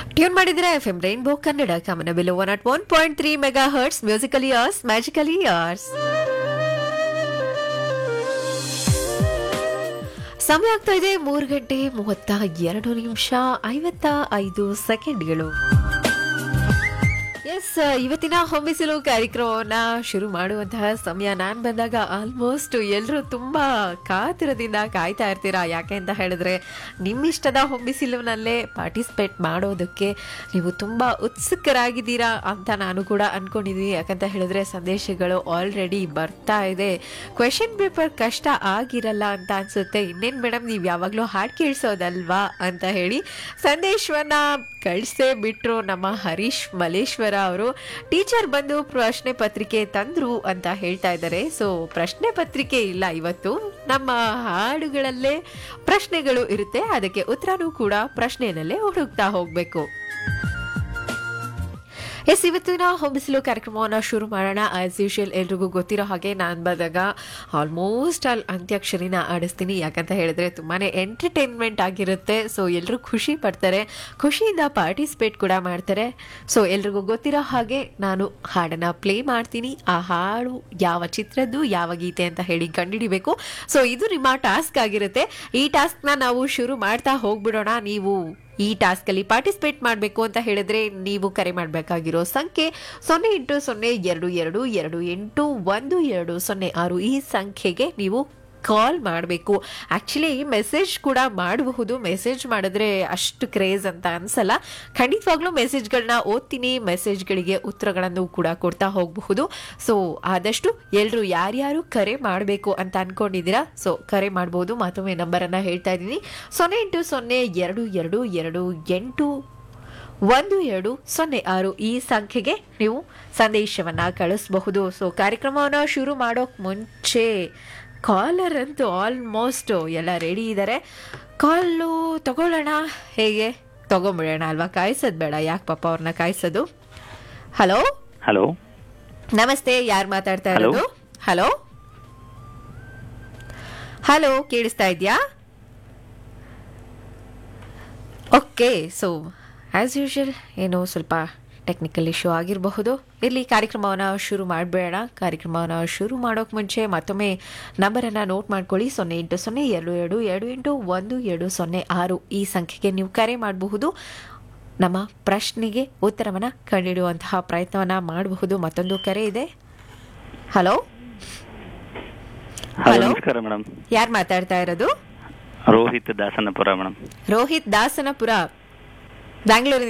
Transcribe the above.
Tune ಮಾಡಿದ್ರೆ FM rainbow Kannada ಕಾಮನಬಿಲ್ಲು 101.3 mega hertz musically ಯಾರ್ಸ್ magically ಯಾರ್ಸ್. ಸಮಯ ಆಗ್ತಾ ಇದೆ 3:32:55 ಎಸ್, ಇವತ್ತಿನ ಹೊಂಬಿಸಿಲು ಕಾರ್ಯಕ್ರಮವನ್ನ ಶುರು ಮಾಡುವಂತಹ ಸಮಯ. ನಾನು ಬಂದಾಗ ಆಲ್ಮೋಸ್ಟ್ ಎಲ್ಲರೂ ತುಂಬಾ ಕಾತುರದಿಂದ ಕಾಯ್ತಾ ಇರ್ತೀರಾ. ಯಾಕೆ ಅಂತ ಹೇಳಿದ್ರೆ ನಿಮ್ಮಿಷ್ಟದ ಹೊಂಬಿಸಿಲುನಲ್ಲೇ ಪಾರ್ಟಿಸಿಪೇಟ್ ಮಾಡೋದಕ್ಕೆ ನೀವು ತುಂಬಾ ಉತ್ಸುಕರಾಗಿದ್ದೀರಾ ಅಂತ ನಾನು ಕೂಡ ಅನ್ಕೊಂಡಿದ್ದೀನಿ. ಯಾಕಂತ ಹೇಳಿದ್ರೆ ಸಂದೇಶಗಳು ಆಲ್ರೆಡಿ ಬರ್ತಾ ಇದೆ. ಕ್ವೆಶನ್ ಪೇಪರ್ ಕಷ್ಟ ಆಗಿರಲ್ಲ ಅಂತ ಅನ್ಸುತ್ತೆ. ಇನ್ನೇನು ಮೇಡಮ್, ನೀವು ಯಾವಾಗಲೂ ಹಾಡು ಕೇಳಿಸೋದಲ್ವಾ ಅಂತ ಹೇಳಿ ಸಂದೇಶವನ್ನ ಕಳಿಸೇ ಬಿಟ್ರು ನಮ್ಮ ಹರೀಶ್ ಮಲೇಶ್ವರ ಅವರು. ಟೀಚರ್ ಬಂದು ಪ್ರಶ್ನೆ ಪತ್ರಿಕೆ ತಂದ್ರು ಅಂತ ಹೇಳ್ತಾ ಇದ್ದಾರೆ. ಸೊ ಪ್ರಶ್ನೆ ಪತ್ರಿಕೆ ಇಲ್ಲ ಇವತ್ತು, ನಮ್ಮ ಹಾಡುಗಳಲ್ಲೇ ಪ್ರಶ್ನೆಗಳು ಇರುತ್ತೆ. ಅದಕ್ಕೆ ಉತ್ತರನೂ ಕೂಡ ಪ್ರಶ್ನೆಯಲ್ಲೇ ಹುಡುಕ್ತಾ ಹೋಗ್ಬೇಕು. ಎಸ್, ಇವತ್ತಿನ ಹೊಂಬಿಸಿಲು ಕಾರ್ಯಕ್ರಮವನ್ನು ಶುರು ಮಾಡೋಣ. ಆಸ್ ಯೂಶುವಲ್ ಎಲ್ರಿಗೂ ಗೊತ್ತಿರೋ ಹಾಗೆ ನಾನು ಬಂದಾಗ ಆಲ್ಮೋಸ್ಟ್ ಅಲ್ಲಿ ಅಂತ್ಯಾಕ್ಷರಿನ ಆಡಿಸ್ತೀನಿ. ಯಾಕಂತ ಹೇಳಿದ್ರೆ ತುಂಬಾ ಎಂಟರ್ಟೈನ್ಮೆಂಟ್ ಆಗಿರುತ್ತೆ. ಸೊ ಎಲ್ಲರೂ ಖುಷಿ ಪಡ್ತಾರೆ, ಖುಷಿಯಿಂದ ಪಾರ್ಟಿಸಿಪೇಟ್ ಕೂಡ ಮಾಡ್ತಾರೆ. ಸೊ ಎಲ್ರಿಗೂ ಗೊತ್ತಿರೋ ಹಾಗೆ ನಾನು ಹಾಡನ್ನು ಪ್ಲೇ ಮಾಡ್ತೀನಿ. ಆ ಹಾಡು ಯಾವ ಚಿತ್ರದ್ದು, ಯಾವ ಗೀತೆ ಅಂತ ಹೇಳಿ ಕಂಡುಹಿಡಿಬೇಕು. ಸೊ ಇದು ನಿಮ್ಮ ಟಾಸ್ಕ್ ಆಗಿರುತ್ತೆ. ಈ ಟಾಸ್ಕ್ನ ನಾವು ಶುರು ಮಾಡ್ತಾ ಹೋಗ್ಬಿಡೋಣ. ನೀವು ಈ ಟಾಸ್ಕಲ್ಲಿ ಪಾರ್ಟಿಸಿಪೇಟ್ ಮಾಡಬೇಕು ಅಂತ ಹೇಳಿದ್ರೆ ನೀವು ಕರೆ ಮಾಡಬೇಕಾಗಿರೋ ಸಂಖ್ಯೆ 0802228126 ಈ ಸಂಖ್ಯೆಗೆ ನೀವು ಕಾಲ್ ಮಾಡಬೇಕು. ಆ್ಯಕ್ಚುಲಿ ಮೆಸೇಜ್ ಕೂಡ ಮಾಡಬಹುದು. ಮೆಸೇಜ್ ಮಾಡಿದ್ರೆ ಅಷ್ಟು ಕ್ರೇಜ್ ಅಂತ ಅನ್ಸಲ್ಲ. ಖಂಡಿತವಾಗ್ಲೂ ಮೆಸೇಜ್ಗಳನ್ನ ಓದ್ತೀನಿ, ಮೆಸೇಜ್ಗಳಿಗೆ ಉತ್ತರಗಳನ್ನು ಕೂಡ ಕೊಡ್ತಾ ಹೋಗಬಹುದು. ಸೊ ಆದಷ್ಟು ಎಲ್ಲರೂ ಯಾರ್ಯಾರು ಕರೆ ಮಾಡಬೇಕು ಅಂತ ಅನ್ಕೊಂಡಿದ್ದೀರಾ, ಸೊ ಕರೆ ಮಾಡ್ಬೋದು. ಮತ್ತೊಮ್ಮೆ ನಂಬರನ್ನು ಹೇಳ್ತಾ ಇದ್ದೀನಿ, 080222281206 ಈ ಸಂಖ್ಯೆಗೆ ನೀವು ಸಂದೇಶವನ್ನು ಕಳಿಸಬಹುದು. ಸೊ ಕಾರ್ಯಕ್ರಮವನ್ನು ಶುರು ಮಾಡೋಕೆ ಮುಂಚೆ ಕಾಲರ್ ಅಂತೂ ಆಲ್ಮೋಸ್ಟ್ ಎಲ್ಲ ರೆಡಿ ಇದ್ದಾರೆ. ಕಾಲು ತಗೊಳ್ಳೋಣ, ಹೇಗೆ ತಗೊಂಬಿಡೋಣ ಅಲ್ವಾ? ಕಾಯಿಸೋದು ಬೇಡ, ಯಾಕೆ ಪಾಪ ಅವ್ರನ್ನ ಕಾಯಿಸೋದು. ಹಲೋ ಹಲೋ, ನಮಸ್ತೆ, ಯಾರು ಮಾತಾಡ್ತಾ ಇರೋದು? ಹಲೋ ಹಲೋ, ಕೇಳಿಸ್ತಾ ಇದೆಯಾ? ಓಕೆ, ಸೊ ಆ್ಯಸ್ ಯೂಶುವಲ್ ಏನೋ ಸ್ವಲ್ಪ ಟೆಕ್ನಿಕಲ್ ಇಶ್ಯೂ ಆಗಿರಬಹುದು. ಇಲ್ಲಿ ಕಾರ್ಯಕ್ರಮವನ್ನು ಶುರು ಮಾಡಬೇಡ. ಕಾರ್ಯಕ್ರಮವನ್ನು ಶುರು ಮಾಡೋಕೆ ಮುಂಚೆ ಮತ್ತೊಮ್ಮೆ ನಂಬರನ್ನು ನೋಟ್ ಮಾಡ್ಕೊಳ್ಳಿ, 080222281206 ಈ ಸಂಖ್ಯೆಗೆ ನೀವು ಕರೆ ಮಾಡಬಹುದು. ನಮ್ಮ ಪ್ರಶ್ನೆಗೆ ಉತ್ತರವನ್ನು ಕಂಡುಹಿಡಿಯುವಂತಹ ಪ್ರಯತ್ನವನ್ನು ಮಾಡಬಹುದು. ಮತ್ತೊಂದು ಕರೆ ಇದೆ. ಹಲೋ ಹಲೋ, ನಮಸ್ಕಾರ ಮೇಡಮ್. ಯಾರು ಮಾತಾಡ್ತಾ ಇರೋದು? ರೋಹಿತ್ ದಾಸನಪುರ ಮೇಡಮ್. ರೋಹಿತ್ ದಾಸನಪುರ, ಬ್ಯಾಂಗ್ಳೂರ್